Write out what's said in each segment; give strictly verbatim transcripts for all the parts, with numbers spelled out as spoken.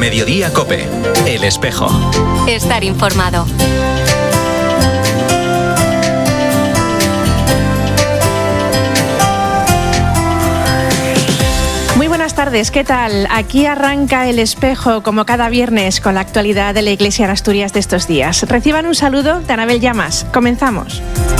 Mediodía COPE. El Espejo. Estar informado. Muy buenas tardes, ¿qué tal? Aquí arranca El Espejo, como cada viernes, con la actualidad de la Iglesia en Asturias de estos días. Reciban un saludo de Anabel Llamas. Comenzamos.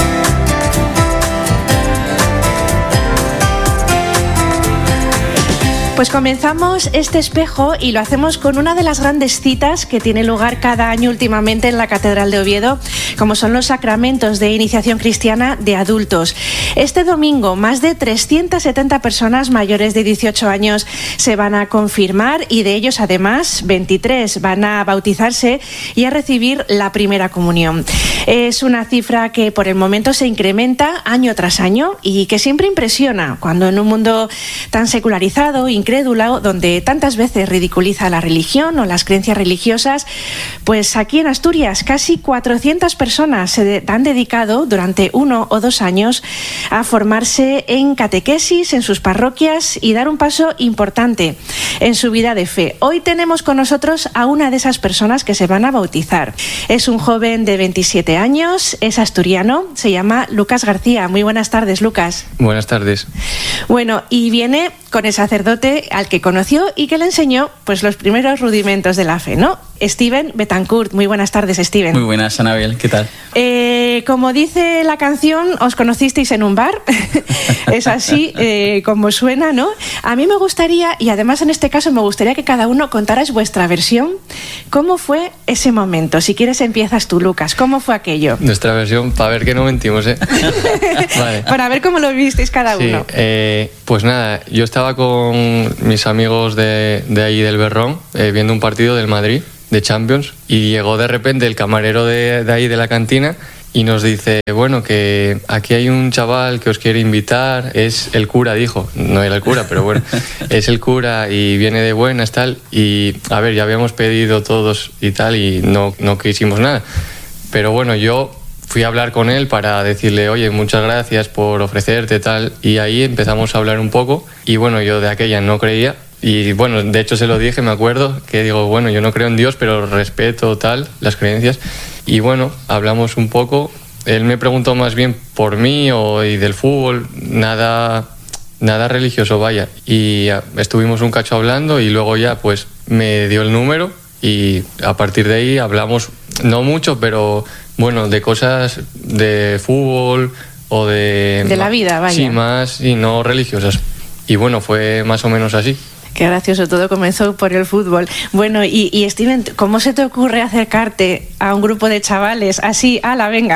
Pues comenzamos este espejo y lo hacemos con una de las grandes citas que tiene lugar cada año últimamente en la Catedral de Oviedo, como son los sacramentos de iniciación cristiana de adultos. Este domingo, más de trescientas setenta personas mayores de dieciocho años se van a confirmar y de ellos, además, veintitrés van a bautizarse y a recibir la primera comunión. Es una cifra que por el momento se incrementa año tras año y que siempre impresiona cuando en un mundo tan secularizado, incrédulo, donde tantas veces ridiculiza la religión o las creencias religiosas, pues aquí en Asturias casi cuatrocientas personas se han dedicado durante uno o dos años a formarse en catequesis en sus parroquias y dar un paso importante en su vida de fe. Hoy tenemos con nosotros a una de esas personas que se van a bautizar. Es un joven de veintisiete años, es asturiano, se llama Lucas García. Muy buenas tardes, Lucas. Buenas tardes. Bueno, y viene con el sacerdote al que conoció y que le enseñó pues los primeros rudimentos de la fe, ¿no? Steven Betancourt. Muy buenas tardes, Steven. Muy buenas, Anabel. ¿Qué tal? Eh, como dice la canción, os conocisteis en un bar. Es así eh, como suena, ¿no? A mí me gustaría, y además en este caso me gustaría que cada uno contarais vuestra versión. ¿Cómo fue ese momento? Si quieres empiezas tú, Lucas. ¿Cómo fue aquello? Nuestra versión, para ver que no mentimos, ¿eh? Vale. Para ver cómo lo visteis cada sí, uno. Eh, pues nada, yo estaba con mis amigos de, de ahí del Berrón eh, viendo un partido del Madrid, de Champions, y llegó de repente el camarero de, de ahí de la cantina y nos dice, bueno, que aquí hay un chaval que os quiere invitar, es el cura, dijo, no era el cura, pero bueno, es el cura y viene de buenas, tal, y a ver, ya habíamos pedido todos y tal y no, no quisimos nada, pero bueno, yo fui a hablar con él para decirle, oye, muchas gracias por ofrecerte, tal, y ahí empezamos a hablar un poco, y bueno, yo de aquella no creía, y bueno, de hecho se lo dije, me acuerdo, que digo, bueno, yo no creo en Dios, pero respeto tal, las creencias. Y bueno, hablamos un poco. Él me preguntó más bien por mí o, y del fútbol, nada, nada religioso, vaya. Y estuvimos un cacho hablando y luego ya pues me dio el número y a partir de ahí hablamos, no mucho, pero bueno, de cosas de fútbol o de... De la vida, vaya. Sí, más y no religiosas. Y bueno, fue más o menos así. Qué gracioso, todo comenzó por el fútbol. Bueno, y, y Steven, ¿cómo se te ocurre acercarte a un grupo de chavales así, ala, venga?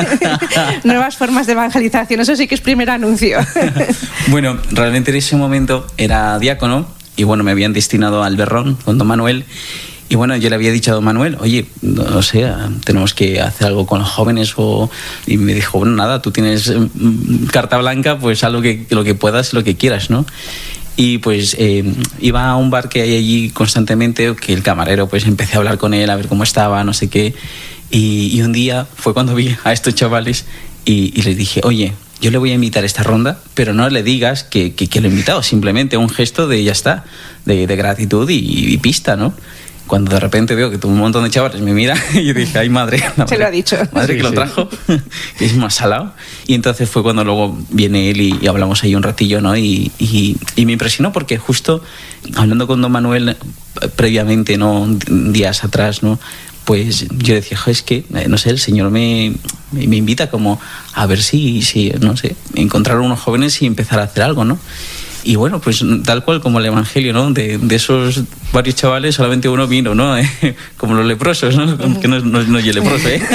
Nuevas formas de evangelización, eso sí que es primer anuncio. Bueno, realmente en ese momento era diácono y bueno, me habían destinado al Berrón con don Manuel. Y bueno, yo le había dicho a don Manuel, oye, no sé, tenemos que hacer algo con los jóvenes. O... Y me dijo, bueno, nada, tú tienes carta blanca, pues haz lo que, lo que puedas, lo que quieras, ¿no? Y pues eh, iba a un bar que hay allí constantemente, que el camarero, pues empecé a hablar con él, a ver cómo estaba, no sé qué. Y, y un día fue cuando vi a estos chavales y, y les dije, oye, yo le voy a invitar a esta ronda, pero no le digas que, que, que lo he invitado, simplemente un gesto de ya está, de, de gratitud y, y pista, ¿no? Cuando de repente veo que un montón de chavales me miran y dije, ay madre, madre se lo ha dicho, madre sí, que lo sí. trajo, que es más salado. Y entonces fue cuando luego viene él y, y hablamos ahí un ratillo, ¿no? Y, y, y me impresionó porque justo hablando con don Manuel previamente, ¿no? Días atrás, ¿no? Pues yo decía, es que, no sé, el Señor me, me, me invita como a ver si, si, no sé, encontrar unos jóvenes y empezar a hacer algo, ¿no? Y bueno, pues tal cual como el Evangelio, ¿no? De, de esos varios chavales, solamente uno vino, ¿no? Como los leprosos, ¿no? Que no, no, no es leproso, ¿eh?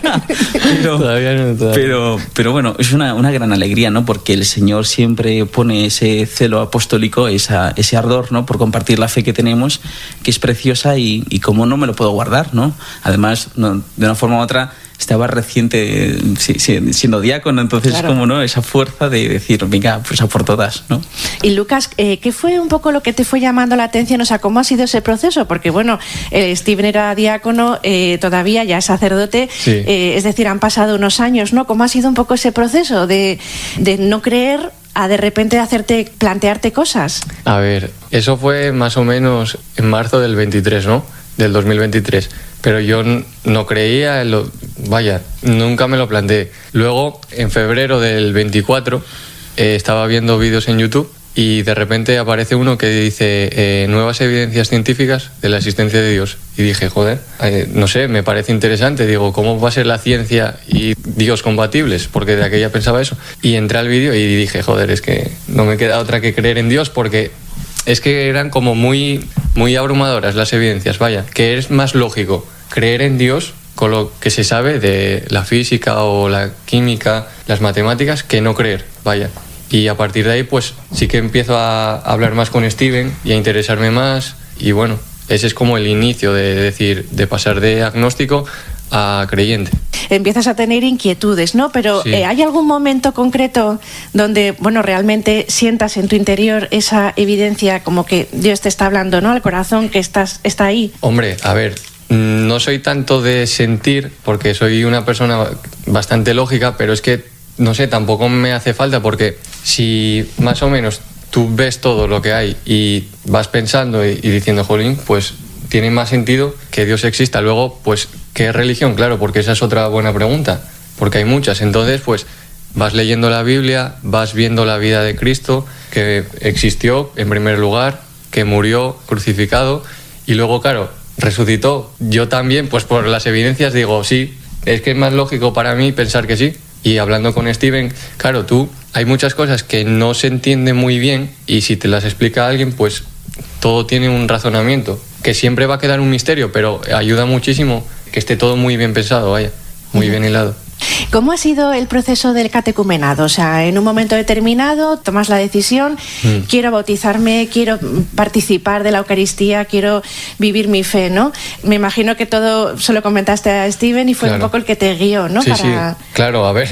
Pero, todavía no, todavía. pero, pero bueno, es una, una gran alegría, ¿no? Porque el Señor siempre pone ese celo apostólico, esa, ese ardor, ¿no? Por compartir la fe que tenemos, que es preciosa y, y cómo no me lo puedo guardar, ¿no? Además, no, de una forma u otra, estaba reciente sí, sí, siendo diácono, entonces claro. Como no esa fuerza de decir, venga, pues a por todas, ¿no? Y Lucas, eh, ¿qué fue un poco lo que te fue llamando la atención? O sea, ¿cómo ha sido ese proceso? Porque bueno, eh, Steven era diácono, eh, todavía ya es sacerdote, sí. eh, es decir, han pasado unos años, ¿no? ¿Cómo ha sido un poco ese proceso de, de no creer a de repente hacerte plantearte cosas? A ver, eso fue más o menos en marzo del veintitrés, ¿no? Del dos mil veintitrés. Pero yo no creía en lo... Vaya, nunca me lo planteé. Luego, en febrero del veinticuatro, eh, estaba viendo vídeos en YouTube y de repente aparece uno que dice eh, nuevas evidencias científicas de la existencia de Dios. Y dije, joder, eh, no sé, me parece interesante. Digo, ¿cómo va a ser la ciencia y Dios compatibles? Porque de aquella pensaba eso. Y entré al vídeo y dije, joder, es que no me queda otra que creer en Dios, porque es que eran como muy, muy abrumadoras las evidencias. Vaya, que es más lógico creer en Dios con lo que se sabe de la física o la química, las matemáticas, que no creer. Vaya. Y a partir de ahí, pues sí que empiezo a hablar más con Steven y a interesarme más. Y bueno, ese es como el inicio de decir, de pasar de agnóstico a creyente. Empiezas a tener inquietudes, ¿no? Pero sí. eh, ¿hay algún momento concreto donde, bueno, realmente sientas en tu interior esa evidencia como que Dios te está hablando, ¿no? Al corazón, que estás, está ahí. Hombre, a ver, no soy tanto de sentir, porque soy una persona bastante lógica, pero es que no sé, tampoco me hace falta, porque si más o menos tú ves todo lo que hay y vas pensando y, y diciendo, jolín, pues tiene más sentido que Dios exista. Luego, pues, ¿qué religión? Claro, porque esa es otra buena pregunta, porque hay muchas. Entonces, pues, vas leyendo la Biblia, vas viendo la vida de Cristo, que existió en primer lugar, que murió crucificado y luego, claro, resucitó. Yo también, pues por las evidencias digo, sí, es que es más lógico para mí pensar que sí. Y hablando con Steven, claro, tú, hay muchas cosas que no se entienden muy bien y si te las explica alguien, pues todo tiene un razonamiento, que siempre va a quedar un misterio, pero ayuda muchísimo que esté todo muy bien pensado, vaya, muy bien hilado. ¿Cómo ha sido el proceso del catecumenado? O sea, en un momento determinado tomas la decisión, mm. quiero bautizarme, quiero participar de la Eucaristía, quiero vivir mi fe, ¿no? Me imagino que todo se lo comentaste a Steven y fue claro. un poco el que te guió, ¿no? Sí, Para... sí, claro, a ver,